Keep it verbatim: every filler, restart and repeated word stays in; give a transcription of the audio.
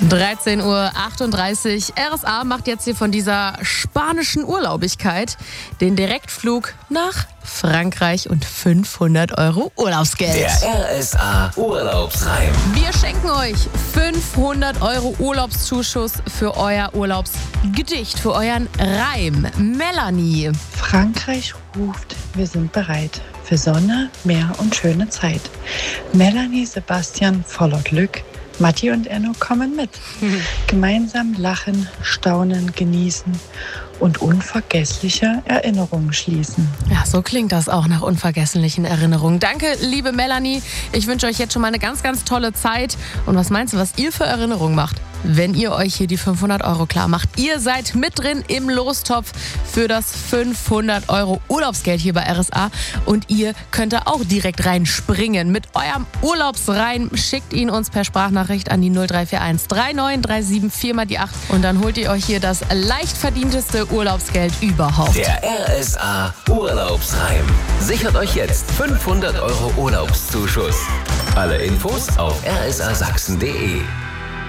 dreizehn Uhr achtunddreißig. R S A macht jetzt hier von dieser spanischen Urlaubigkeit den Direktflug nach Frankreich und fünfhundert Euro Urlaubsgeld. Der R S A Urlaubsreim. Wir schenken euch fünfhundert Euro Urlaubszuschuss für euer Urlaubsgedicht, für euren Reim. Melanie. Frankreich ruft, wir sind bereit für Sonne, Meer und schöne Zeit. Melanie, Sebastian voller Glück. Matti und Enno kommen mit. Gemeinsam lachen, staunen, genießen und unvergessliche Erinnerungen schließen. Ja, so klingt das auch nach unvergesslichen Erinnerungen. Danke, liebe Melanie. Ich wünsche euch jetzt schon mal eine ganz, ganz tolle Zeit. Und was meinst du, was ihr für Erinnerungen macht, wenn ihr euch hier die fünfhundert Euro klar macht? Ihr seid mit drin im Lostopf für das fünfhundert Euro Urlaubsgeld hier bei R S A. Und ihr könnt da auch direkt reinspringen mit eurem Urlaubsreim. Schickt ihn uns per Sprachnachricht an die null drei vier eins drei neun drei sieben vier mal die acht. Und dann holt ihr euch hier das leicht verdienteste Urlaubsgeld überhaupt. Der R S A Urlaubsreim. Sichert euch jetzt fünfhundert Euro Urlaubszuschuss. Alle Infos auf r s a sachsen punkt d e.